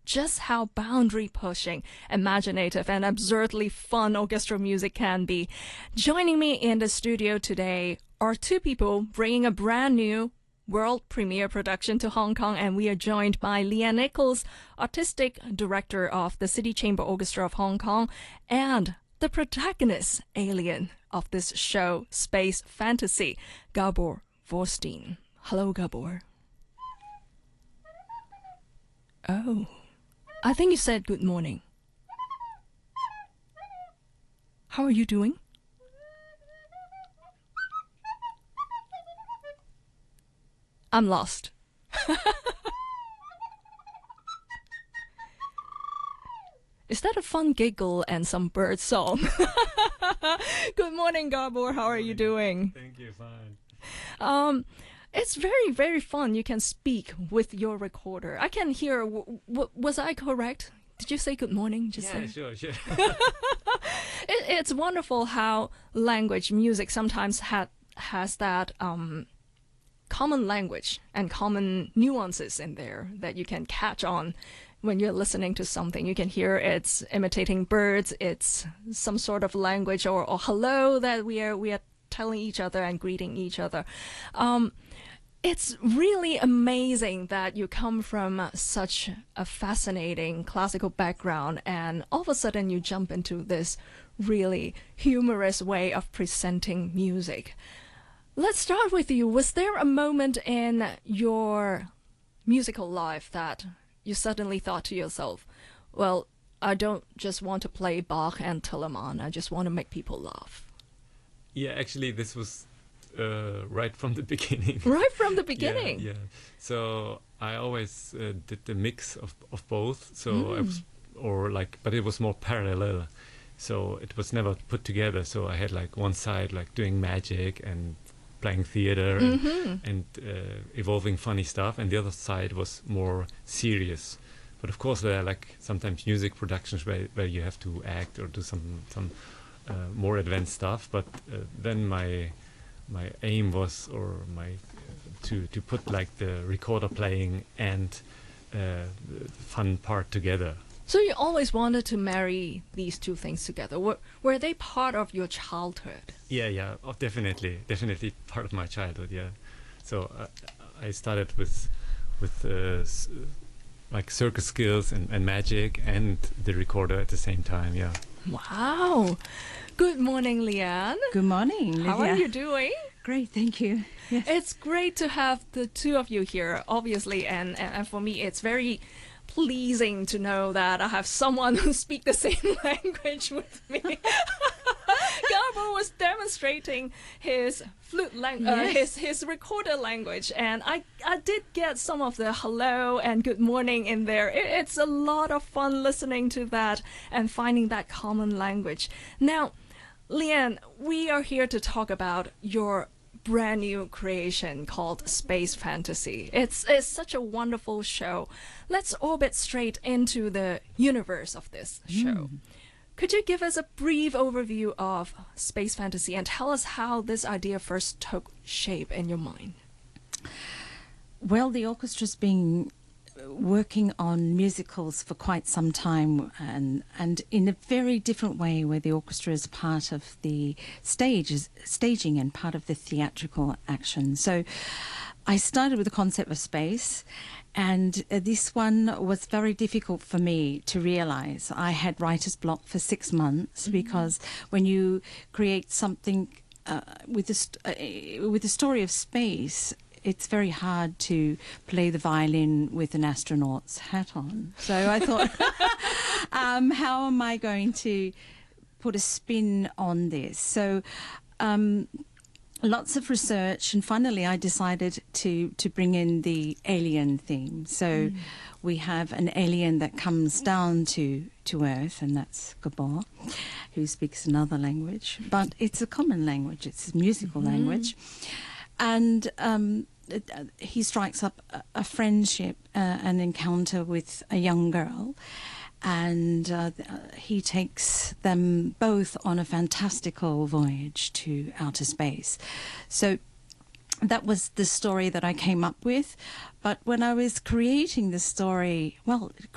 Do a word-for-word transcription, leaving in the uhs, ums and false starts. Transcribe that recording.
just how boundary-pushing, imaginative, and absurdly fun orchestral music can be. Joining me in the studio today are two people bringing a brand new world premiere production to Hong Kong, and we are joined by Leanne Nichols, Artistic Director of the City Chamber Orchestra of Hong Kong, and the protagonist alien of this show, Space Fantasy, Gabor Vorstein. Hello, Gabor. Oh, I think you said good morning. How are you doing? I'm lost. Is that a fun giggle and some bird song? Good morning, Gabor. How are you doing? Thank you, fine. Um, it's very, very fun. You can speak with your recorder. I can hear. W w was I correct? Did you say good morning? Just yeah, say? sure, sure. it, it's wonderful how language, music sometimes ha has that um, common language and common nuances in there that you can catch on when you're listening to something. You can hear it's imitating birds. It's some sort of language or, or hello that we are we are telling each other and greeting each other. Um, it's really amazing that you come from uh, such a fascinating classical background and all of a sudden you jump into this really humorous way of presenting music. Let's start with you. Was there a moment in your musical life that you suddenly thought to yourself, well, I don't just want to play Bach and Telemann, I just want to make people laugh? Yeah, actually, this was uh, right from the beginning. Right from the beginning? Yeah, yeah. So I always uh, did the mix of, of both. So Mm. I was, or like, but it was more parallel. So it was never put together. So I had like one side like doing magic and playing theater Mm-hmm. and, and uh, evolving funny stuff, and the other side was more serious. But of course, there are like sometimes music productions where where you have to act or do some some uh, more advanced stuff. But uh, then my my aim was, or my uh, to to put like the recorder playing and uh, the fun part together. So you always wanted to marry these two things together. Were, were they part of your childhood? Yeah, yeah, oh, definitely, definitely part of my childhood. Yeah, so uh, I started with with uh, s like circus skills and, and magic and the recorder at the same time. Yeah. Wow. Good morning, Leanne. Good morning, How Lydia. are you doing? Great, thank you. Yes. It's great to have the two of you here, obviously, and, and, and for me, it's very pleasing to know that I have someone who speaks the same language with me. Gabor was demonstrating his flute language, uh, Yes. his his recorder language, and I I did get some of the hello and good morning in there. It, it's a lot of fun listening to that and finding that common language. Now, Leanne, we are here to talk about your brand new creation called Space Fantasy. It's, it's such a wonderful show. Let's orbit straight into the universe of this show. Mm. Could you give us a brief overview of Space Fantasy and tell us how this idea first took shape in your mind? Well, the orchestra's been working on musicals for quite some time, and and in a very different way, where the orchestra is part of the stage, is staging and part of the theatrical action. So I started with the concept of space, and uh, this one was very difficult for me to realize. I had writer's block for six months mm-hmm. because when you create something uh, with the st uh, with the story of space, it's very hard to play the violin with an astronaut's hat on. So I thought, um, how am I going to put a spin on this? So um, lots of research, and finally I decided to, to bring in the alien theme. So mm. we have an alien that comes down to, to Earth, and that's Gabor, who speaks another language. But it's a common language, it's a musical mm-hmm. language. And um, he strikes up a, a friendship, uh, an encounter with a young girl, and uh, he takes them both on a fantastical voyage to outer space. So that was the story that I came up with. But when I was creating the story, well,